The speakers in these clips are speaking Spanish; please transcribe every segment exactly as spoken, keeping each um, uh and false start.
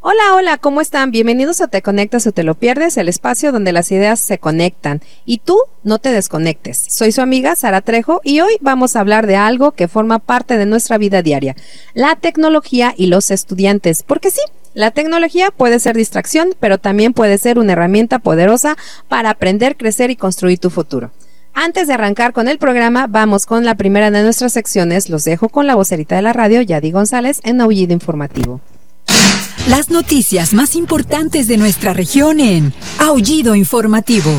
Hola, hola, ¿cómo están? Bienvenidos a Te Conectas o Te Lo Pierdes, el espacio donde las ideas se conectan y tú no te desconectes. Soy su amiga Sara Trejo y hoy vamos a hablar de algo que forma parte de nuestra vida diaria, la tecnología y los estudiantes, porque sí, la tecnología puede ser distracción, pero también puede ser una herramienta poderosa para aprender, crecer y construir tu futuro. Antes de arrancar con el programa, vamos con la primera de nuestras secciones. Los dejo con la vocerita de la radio, Yadi González, en Aullido Informativo. Las noticias más importantes de nuestra región en Aullido Informativo.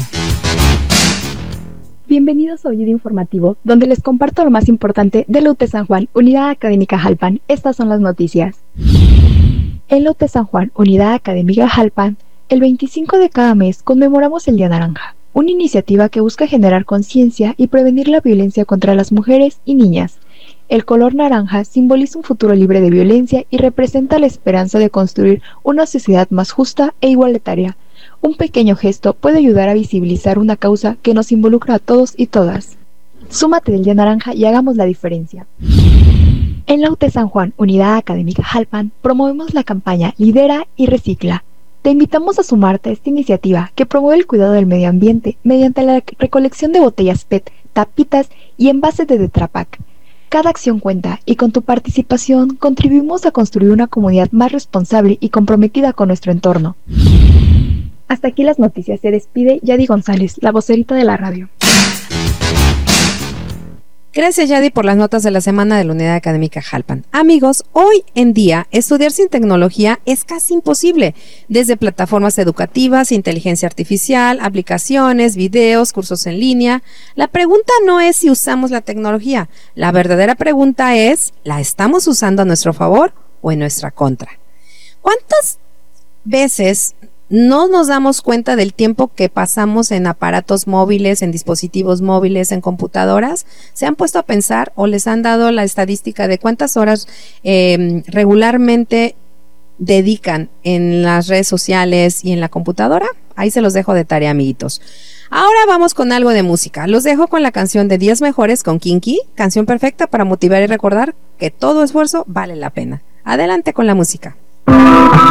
Bienvenidos a Aullido Informativo, donde les comparto lo más importante de la U T San Juan, Unidad Académica Jalpan. Estas son las noticias. En la U T San Juan, Unidad Académica Jalpan, el veinticinco de cada mes conmemoramos el Día Naranja, una iniciativa que busca generar conciencia y prevenir la violencia contra las mujeres y niñas. El color naranja simboliza un futuro libre de violencia y representa la esperanza de construir una sociedad más justa e igualitaria. Un pequeño gesto puede ayudar a visibilizar una causa que nos involucra a todos y todas. Súmate del Día Naranja y hagamos la diferencia. En la U T San Juan, Unidad Académica Jalpan, promovemos la campaña Lidera y Recicla. Te invitamos a sumarte a esta iniciativa que promueve el cuidado del medio ambiente mediante la recolección de botellas P E T, tapitas y envases de Tetra Pak. Cada acción cuenta y con tu participación contribuimos a construir una comunidad más responsable y comprometida con nuestro entorno. Hasta aquí las noticias. Se despide Yadi González, la vocerita de la radio. Gracias, Yadi, por las notas de la semana de la Unidad Académica Jalpan. Amigos, hoy en día estudiar sin tecnología es casi imposible, desde plataformas educativas, inteligencia artificial, aplicaciones, videos, cursos en línea. La pregunta no es si usamos la tecnología, la verdadera pregunta es, ¿la estamos usando a nuestro favor o en nuestra contra? ¿Cuántas veces no nos damos cuenta del tiempo que pasamos en aparatos móviles, en dispositivos móviles, en computadoras? ¿Se han puesto a pensar o les han dado la estadística de cuántas horas eh, regularmente dedican en las redes sociales y en la computadora? Ahí se los dejo de tarea, amiguitos. Ahora vamos con algo de música. Los dejo con la canción de diez Mejores con Kinky, canción perfecta para motivar y recordar que todo esfuerzo vale la pena. Adelante con la música.